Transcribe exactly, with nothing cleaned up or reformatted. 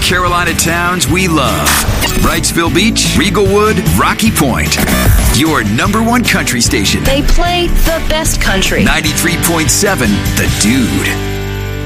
Carolina towns we love. Wrightsville Beach, Riegelwood, Rocky Point. Your number one country station. They play the best country. ninety-three point seven The Dude.